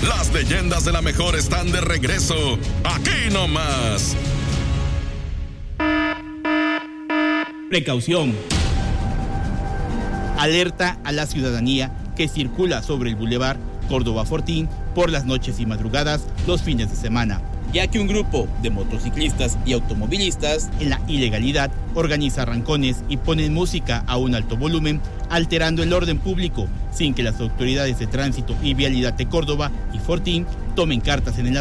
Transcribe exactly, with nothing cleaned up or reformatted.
Las leyendas de la mejor están de regreso, aquí nomás. Precaución. Alerta a la ciudadanía que circula sobre el Boulevard Córdoba-Fortín por las noches y madrugadas los fines de semana, ya que un grupo de motociclistas y automovilistas en la ilegalidad organiza arrancones y ponen música a un alto volumen, alterando el orden público sin que las autoridades de tránsito y vialidad de Córdoba y Fortín tomen cartas en el